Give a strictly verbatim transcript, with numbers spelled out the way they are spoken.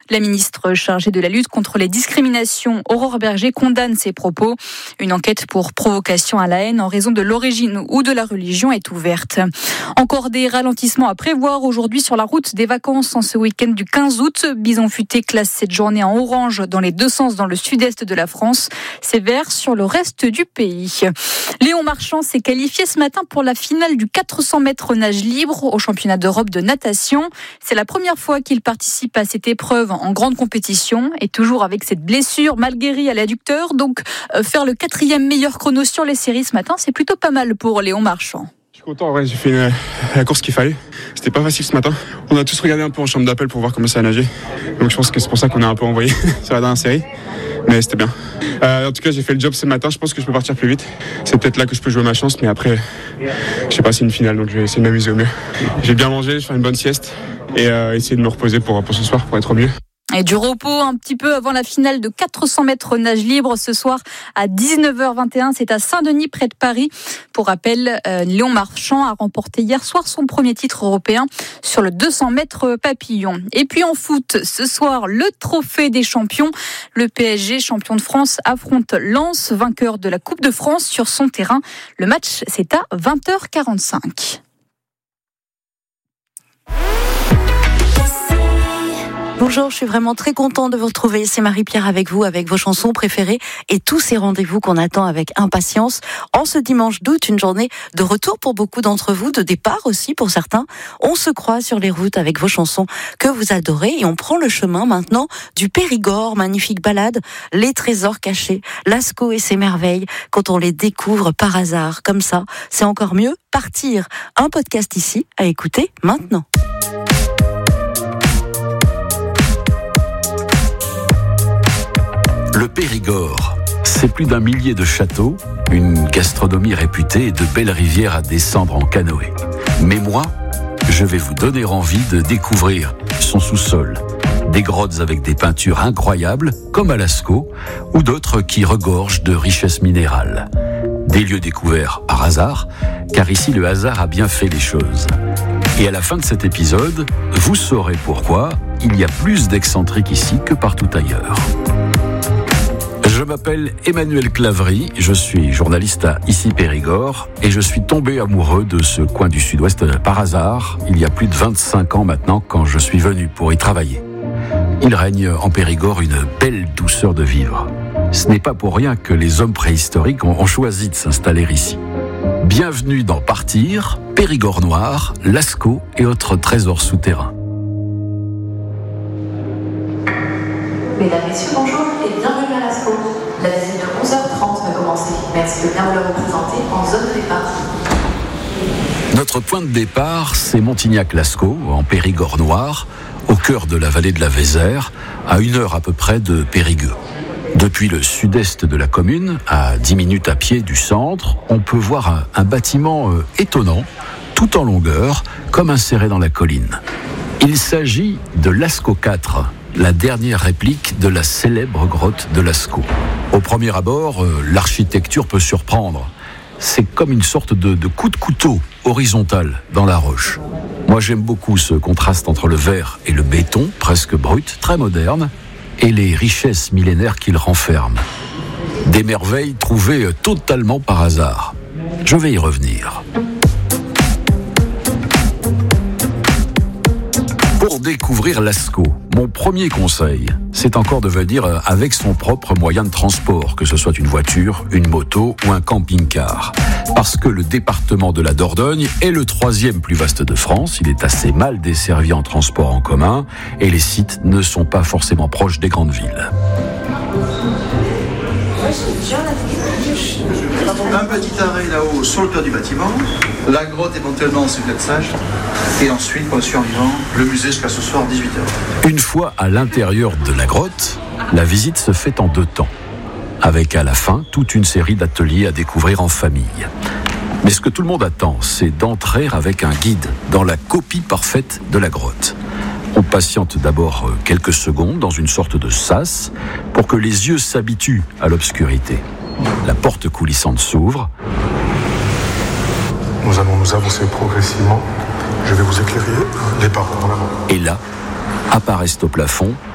La ministre chargée de la lutte contre les discriminations, Aurore Berger, condamne ces propos. Une enquête pour provocation à la haine en raison de l'origine ou de la religion est ouverte. Encore des ralentissements à prévoir aujourd'hui sur la route des vacances en ce week-end du quinze août. Bison Futé classe cette journée en orange dans les deux sens dans le sud-est de la France. C'est vert sur le reste du pays. Léon Marchand s'est qualifié ce matin pour la finale du quatre cents mètres nage libre au championnat d'Europe de natation. C'est la première fois qu'il participe à cette épreuve en grande compétition et toujours avec cette blessure mal guérie à l'adducteur. Donc euh, faire le quatrième meilleur chrono sur les séries ce matin, c'est plutôt pas mal pour Léon Marchand. Je suis content, ouais, j'ai fait une, la course qu'il fallait. C'était pas facile ce matin. On a tous regardé un peu en chambre d'appel pour voir comment ça a nagé. Donc je pense que c'est pour ça qu'on a un peu envoyé sur la dernière série. Mais c'était bien. Euh, en tout cas, j'ai fait le job ce matin. Je pense que je peux partir plus vite. C'est peut-être là que je peux jouer ma chance. Mais après, je sais pas, c'est une finale. Donc je vais essayer de m'amuser au mieux. J'ai bien mangé, je vais faire une bonne sieste. Et euh, essayer de me reposer pour, pour ce soir, pour être au mieux. Et du repos un petit peu avant la finale de quatre cents mètres nage libre ce soir à dix-neuf heures vingt et un. C'est à Saint-Denis près de Paris. Pour rappel, euh, Léon Marchand a remporté hier soir son premier titre européen sur le deux cents mètres papillon. Et puis en foot, ce soir, le trophée des champions. Le P S G, champion de France, affronte Lens, vainqueur de la Coupe de France sur son terrain. Le match, c'est à vingt heures quarante-cinq. Bonjour, je suis vraiment très contente de vous retrouver. C'est Marie-Pierre avec vous, avec vos chansons préférées et tous ces rendez-vous qu'on attend avec impatience. En ce dimanche d'août, une journée de retour pour beaucoup d'entre vous, de départ aussi pour certains. On se croise sur les routes avec vos chansons que vous adorez et on prend le chemin maintenant du Périgord, magnifique balade, les trésors cachés, Lascaux et ses merveilles, quand on les découvre par hasard. Comme ça, c'est encore mieux. Partir, un podcast ici à écouter maintenant. Le Périgord, c'est plus d'un millier de châteaux, une gastronomie réputée et de belles rivières à descendre en canoë. Mais moi, je vais vous donner envie de découvrir son sous-sol. Des grottes avec des peintures incroyables, comme à Lascaux, ou d'autres qui regorgent de richesses minérales. Des lieux découverts par hasard, car ici le hasard a bien fait les choses. Et à la fin de cet épisode, vous saurez pourquoi il y a plus d'excentriques ici que partout ailleurs. Je m'appelle Emmanuel Claverie, je suis journaliste à Ici Périgord et je suis tombé amoureux de ce coin du sud-ouest par hasard, il y a plus de vingt-cinq ans maintenant quand je suis venu pour y travailler. Il règne en Périgord une belle douceur de vivre. Ce n'est pas pour rien que les hommes préhistoriques ont choisi de s'installer ici. Bienvenue dans Partir, Périgord noir, Lascaux et autres trésors souterrains. Mesdames, Messieurs, bonjour et bienvenue à Lascaux. La visite de onze heures trente va commencer. Merci de bien vous le représenter en zone de départ. Notre point de départ, c'est Montignac-Lascaux, en Périgord noir, au cœur de la vallée de la Vézère, à une heure à peu près de Périgueux. Depuis le sud-est de la commune, à dix minutes à pied du centre, on peut voir un, un bâtiment euh, étonnant, tout en longueur, comme inséré dans la colline. Il s'agit de Lascaux quatre, la dernière réplique de la célèbre grotte de Lascaux. Au premier abord, euh, l'architecture peut surprendre. C'est comme une sorte de, de coup de couteau horizontal dans la roche. Moi, j'aime beaucoup ce contraste entre le verre et le béton, presque brut, très moderne, et les richesses millénaires qu'il renferme. Des merveilles trouvées totalement par hasard. Je vais y revenir. Pour découvrir Lascaux, mon premier conseil, c'est encore de venir avec son propre moyen de transport, que ce soit une voiture, une moto ou un camping-car. Parce que le département de la Dordogne est le troisième plus vaste de France, il est assez mal desservi en transport en commun et les sites ne sont pas forcément proches des grandes villes. Un petit arrêt là-haut sur le toit du bâtiment, la grotte éventuellement si vous êtes sage, et ensuite, pour le survivant, le musée jusqu'à ce soir dix-huit heures. Une fois à l'intérieur de la grotte, la visite se fait en deux temps, avec à la fin toute une série d'ateliers à découvrir en famille. Mais ce que tout le monde attend, c'est d'entrer avec un guide dans la copie parfaite de la grotte. On patiente d'abord quelques secondes dans une sorte de sas pour que les yeux s'habituent à l'obscurité. La porte coulissante s'ouvre. Nous allons nous avancer progressivement. Je vais vous éclairer les parois en avant. Et là, apparaissent au plafond